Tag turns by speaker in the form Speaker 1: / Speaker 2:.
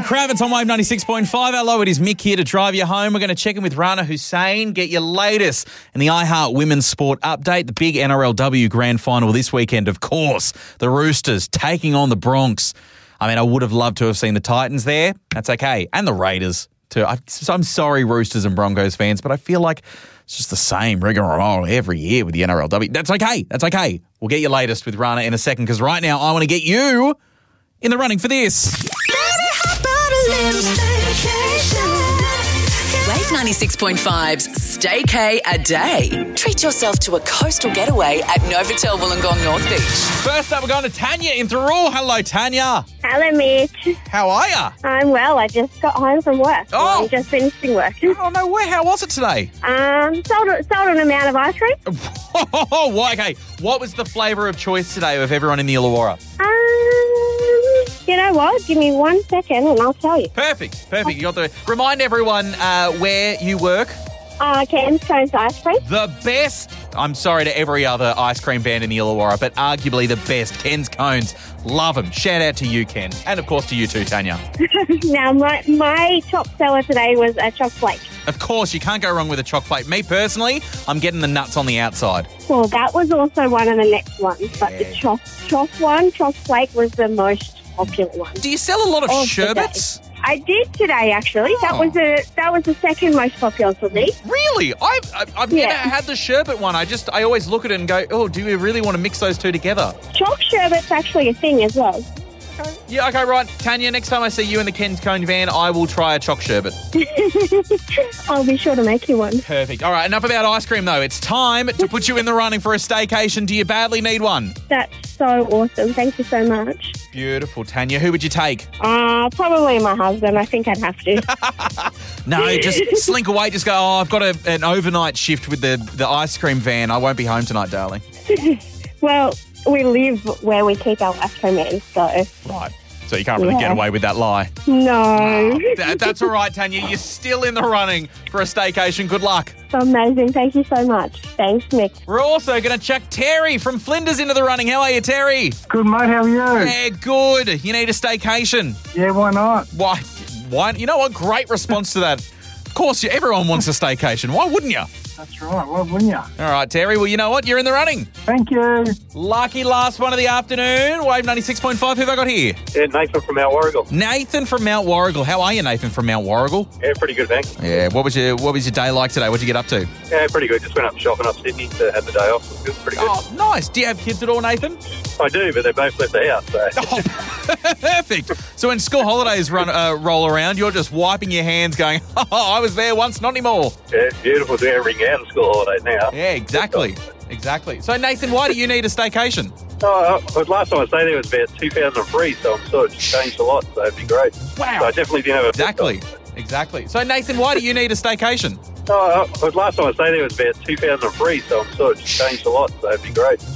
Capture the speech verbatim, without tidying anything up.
Speaker 1: Kravitz on Wave ninety-six point five. Hello, it is Mick here to drive you home. We're going to check in with Rana Hussain, get your latest in the iHeart Women's Sport Update. The big N R L W Grand Final this weekend, of course. The Roosters taking on the Bronx. I mean, I would have loved to have seen the Titans there. That's okay. And the Raiders too. I, so I'm sorry, Roosters and Broncos fans, but I feel like it's just the same rigmarole every year with the N R L W. That's okay. That's okay. We'll get your latest with Rana in a second because right now I want to get you in the running for this.
Speaker 2: Wave ninety-six point five's Staycay a Day. Treat yourself to a coastal getaway at Novotel Wollongong North Beach.
Speaker 1: First up, we're going to Tanya in Thurrool. Hello, Tanya.
Speaker 3: Hello, Mitch.
Speaker 1: How are you?
Speaker 3: I'm well. I just got home from work.
Speaker 1: Oh.
Speaker 3: I'm just finishing work.
Speaker 1: Oh, no way. How was it today?
Speaker 3: Um, sold, sold an amount of ice cream.
Speaker 1: Oh, why? Okay. What was the flavour of choice today of everyone in the Illawarra?
Speaker 3: Um, you know what? Give me one second and I'll tell you.
Speaker 1: Perfect. Perfect. You got the. Remind everyone uh, where you work.
Speaker 3: Uh, Ken's Cones Ice Cream.
Speaker 1: The best. I'm sorry to every other ice cream band in the Illawarra, but arguably the best. Ken's Cones. Love them. Shout out to you, Ken. And, of course, to you too, Tanya.
Speaker 3: Now, my, my top seller today was a choc flake.
Speaker 1: Of course, you can't go wrong with a choc flake. Me, personally, I'm getting the nuts on the outside.
Speaker 3: Well, that was also one of the next ones, but
Speaker 1: Yeah.
Speaker 3: the choc, choc one, choc flake, was the most popular one.
Speaker 1: Do you sell a lot of
Speaker 3: Of the
Speaker 1: sherbets?
Speaker 3: I did today, actually. That
Speaker 1: Oh.
Speaker 3: was the that was the second most popular for me.
Speaker 1: Really? I've, I've, I've
Speaker 3: Yeah.
Speaker 1: never had the sherbet one. I just, I always look at it and go, oh, do we really want to mix those two together?
Speaker 3: Choc sherbet's actually a thing as well.
Speaker 1: Yeah, okay, right. Tanya, next time I see you in the Ken's Cone van, I will try a choc sherbet.
Speaker 3: I'll be sure to make you one.
Speaker 1: Perfect. All right, enough about ice cream, though. It's time to put you in the running for a staycation. Do you badly need one?
Speaker 3: That's so awesome. Thank you so much.
Speaker 1: Beautiful, Tanya. Who would you take?
Speaker 3: Uh, probably my husband. I think I'd have to.
Speaker 1: No, just slink away. Just go, oh, I've got a, an overnight shift with the, the ice cream van. I won't be home tonight, darling.
Speaker 3: Well, we live where we keep our ice cream in, so
Speaker 1: Right. So you can't really
Speaker 3: Yeah.
Speaker 1: get away with that lie.
Speaker 3: no.
Speaker 1: That, that's all right, Tanya. You're still in the running for a staycation. Good luck.
Speaker 3: Amazing. Thank you so much. Thanks, Mick.
Speaker 1: We're also going to chuck Terry from Flinders into the running. How are you, Terry?
Speaker 4: Good, mate. How are you?
Speaker 1: Yeah, good. You need a staycation.
Speaker 4: Yeah, why not?
Speaker 1: Why? Why? You know what? Great response to that. Of course, you- everyone wants a staycation. Why wouldn't you?
Speaker 4: That's right. Why wouldn't you?
Speaker 1: All right, Terry. Well, you know what? You're in the running.
Speaker 4: Thank you.
Speaker 1: Lucky last one of the afternoon. Wave ninety-six point five. Who have I got here?
Speaker 5: Yeah, Nathan from Mount Warrigal.
Speaker 1: Nathan from Mount Warrigal. How are you, Nathan from Mount Warrigal?
Speaker 5: Yeah, pretty good, thanks.
Speaker 1: Yeah. What was your What was your day like today? What'd you get up to?
Speaker 5: Yeah, pretty good. Just went up shopping up Sydney to have the day off. It was pretty good.
Speaker 1: Oh, nice. Do you have kids at all, Nathan?
Speaker 5: I do, but they both left the house. So.
Speaker 1: Oh, perfect. So when school holidays run uh, roll around, you're just wiping your hands going, oh, I was there once, not anymore.
Speaker 5: Yeah, it's beautiful to ring out of school holidays now.
Speaker 1: Yeah, exactly. Exactly. So, Nathan, why do you need a staycation?
Speaker 5: Oh, uh, last time I stayed there was about two thousand three, so I'm sort of changed a lot, so it'd be great.
Speaker 1: Wow.
Speaker 5: So I definitely didn't have a...
Speaker 1: Exactly. Exactly. So, Nathan, why do you need a staycation?
Speaker 5: Oh, uh, last time I stayed there was about two thousand three, so I'm sort of changed a lot, so it'd be great.